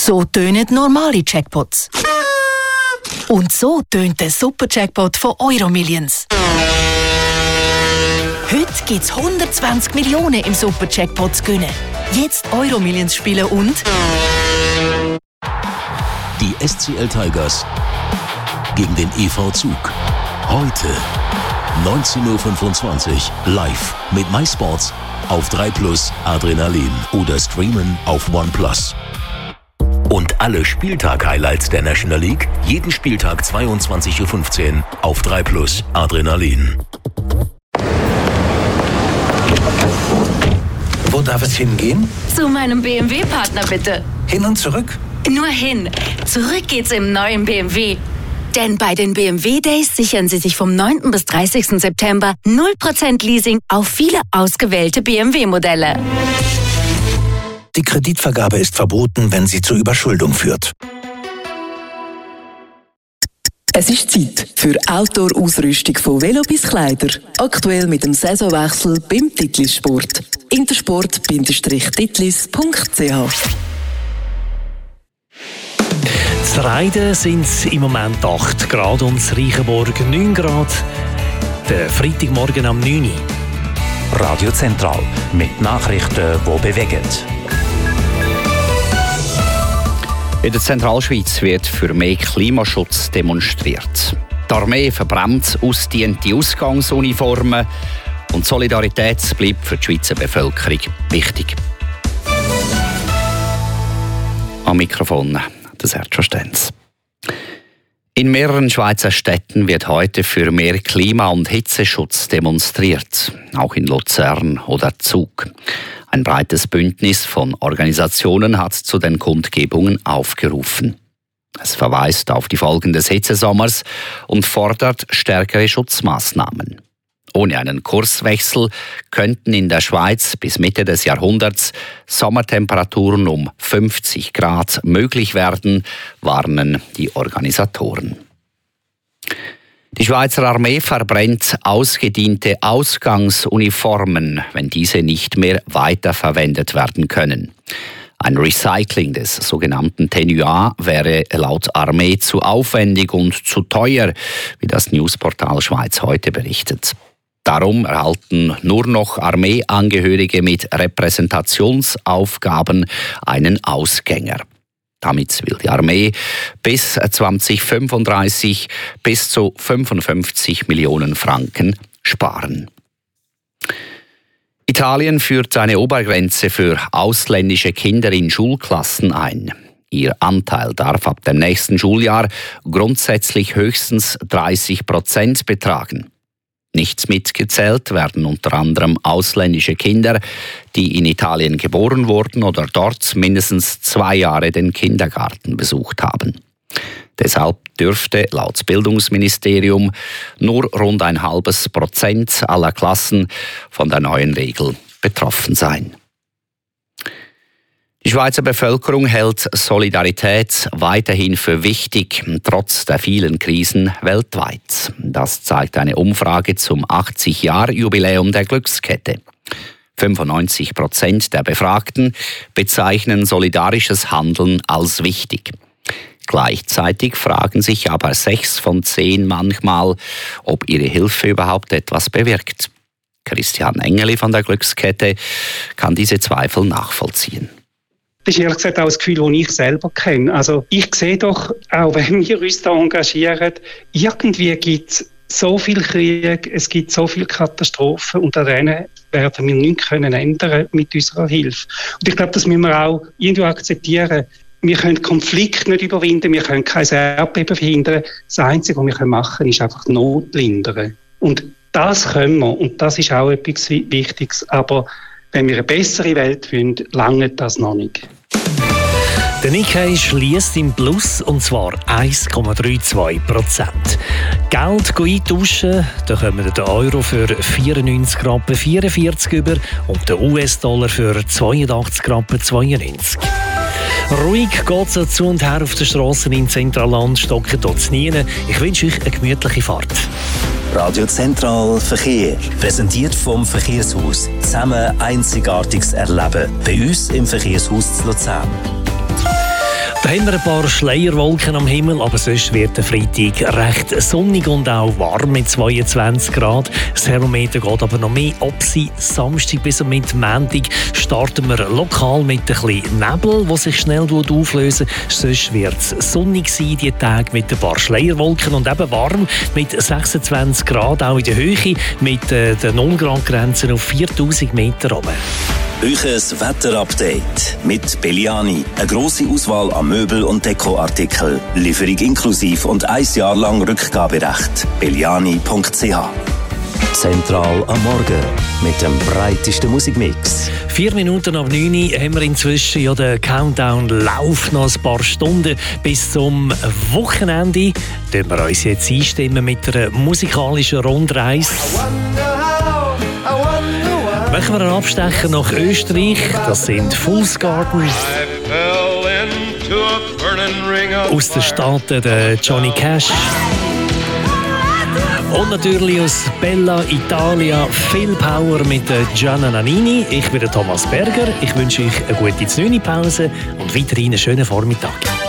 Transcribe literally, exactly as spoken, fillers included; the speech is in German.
So tönen normale Jackpots. Und so tönt der Super-Jackpot von Euromillions. Heute gibt es hundertzwanzig Millionen im Super-Jackpot zu gewinnen. Jetzt Euromillions spielen und... Die S C L Tigers gegen den E V Zug. Heute neunzehn Uhr fünfundzwanzig live mit MySports auf drei plus Adrenalin oder streamen auf OnePlus. Und alle Spieltag-Highlights der National League jeden Spieltag zweiundzwanzig Uhr fünfzehn auf drei plus Adrenalin. Wo darf es hingehen? Zu meinem B M W-Partner bitte. Hin und zurück? Nur hin. Zurück geht's im neuen B M W. Denn bei den B M W Days sichern Sie sich vom neunten bis dreißigsten September null Prozent Leasing auf viele ausgewählte B M W-Modelle. Die Kreditvergabe ist verboten, wenn sie zur Überschuldung führt. Es ist Zeit für Outdoor-Ausrüstung von Velo bis Kleider. Aktuell mit dem Saisonwechsel beim Titlis Sport. intersport Bindestrich-titlis Punkt c h. In Reiden sind es im Moment acht Grad und in Reichenborg neun Grad. Der Freitagmorgen am neun Uhr. Radio Zentral mit Nachrichten, die bewegen. In der Zentralschweiz wird für mehr Klimaschutz demonstriert. Die Armee verbrennt ausgediente Ausgangsuniformen und Solidarität bleibt für die Schweizer Bevölkerung wichtig. Am Mikrofon der Sergio Stenz. In mehreren Schweizer Städten wird heute für mehr Klima- und Hitzeschutz demonstriert, auch in Luzern oder Zug. Ein breites Bündnis von Organisationen hat zu den Kundgebungen aufgerufen. Es verweist auf die Folgen des Hitzesommers und fordert stärkere Schutzmaßnahmen. Ohne einen Kurswechsel könnten in der Schweiz bis Mitte des Jahrhunderts Sommertemperaturen um fünfzig Grad möglich werden, warnen die Organisatoren. Die Schweizer Armee verbrennt ausgediente Ausgangsuniformen, wenn diese nicht mehr weiterverwendet werden können. Ein Recycling des sogenannten Tenue wäre laut Armee zu aufwendig und zu teuer, wie das Newsportal Schweiz heute berichtet. Darum erhalten nur noch Armeeangehörige mit Repräsentationsaufgaben einen Ausgänger. Damit will die Armee bis zweitausendfünfunddreißig bis zu fünfundfünfzig Millionen Franken sparen. Italien führt eine Obergrenze für ausländische Kinder in Schulklassen ein. Ihr Anteil darf ab dem nächsten Schuljahr grundsätzlich höchstens dreißig Prozent betragen. Nicht mitgezählt werden unter anderem ausländische Kinder, die in Italien geboren wurden oder dort mindestens zwei Jahre den Kindergarten besucht haben. Deshalb dürfte laut Bildungsministerium nur rund ein halbes Prozent aller Klassen von der neuen Regel betroffen sein. Die Schweizer Bevölkerung hält Solidarität weiterhin für wichtig, trotz der vielen Krisen weltweit. Das zeigt eine Umfrage zum achtzig-Jahr-Jubiläum der Glückskette. fünfundneunzig Prozent der Befragten bezeichnen solidarisches Handeln als wichtig. Gleichzeitig fragen sich aber sechs von zehn manchmal, ob ihre Hilfe überhaupt etwas bewirkt. Christian Engeli von der Glückskette kann diese Zweifel nachvollziehen. Das ist ehrlich gesagt auch ein Gefühl, das ich selber kenne. Also ich sehe doch, auch wenn wir uns da engagieren, irgendwie gibt es so viel Krieg, es gibt so viele Katastrophen und an denen werden wir nichts können ändern mit unserer Hilfe. Und ich glaube, das müssen wir auch irgendwie akzeptieren. Wir können Konflikte nicht überwinden, wir können kein Erdbeben verhindern. Das Einzige, was wir machen können, ist einfach Not lindern. Und das können wir und das ist auch etwas Wichtiges. Aber wenn wir eine bessere Welt wollen, langt das noch nicht. Der Nikkei schliesst im Plus, und zwar eins Komma zweiunddreißig Prozent. Geld eintauschen, da kommen wir den Euro für vierundneunzig Rappen vierundvierzig über und den U S-Dollar für zweiundachtzig Rappen zweiundneunzig. Ruhig geht es zu und her auf den Strassen im Zentralland, stocken dort nie. Ich wünsche euch eine gemütliche Fahrt. Radio Zentral Verkehr. Präsentiert vom Verkehrshaus. Zusammen Einzigartiges erleben. Bei uns im Verkehrshaus zu Luzern. Da haben wir ein paar Schleierwolken am Himmel, aber sonst wird der Freitag recht sonnig und auch warm mit zweiundzwanzig Grad. Das Thermometer geht aber noch mehr ab. Samstag bis am Montag starten wir lokal mit ein bisschen Nebel, der sich schnell auflösen. Sonst wird es sonnig sein, die Tage mit ein paar Schleierwolken und eben warm mit sechsundzwanzig Grad, auch in der Höhe mit äh, der null Grad Grenze auf viertausend Meter runter. Euches Wetterupdate mit Belliani. Eine grosse Auswahl an Möbel- und Dekoartikeln. Lieferung inklusiv und ein Jahr lang Rückgaberecht. belliani punkt c h. Zentral am Morgen mit dem breitesten Musikmix. Vier Minuten ab neun haben wir inzwischen. Ja, der Countdown läuft noch ein paar Stunden bis zum Wochenende. Dürfen wir uns jetzt einstimmen mit einer musikalischen Rundreise. Machen wir einen Abstecher nach Österreich. Das sind Fool's Garden. Aus den Staaten der Johnny Cash. Und natürlich aus Bella Italia Phil Power mit Gianna Nannini. Ich bin der Thomas Berger. Ich wünsche euch eine gute neunte Pause und weiterhin einen schönen Vormittag.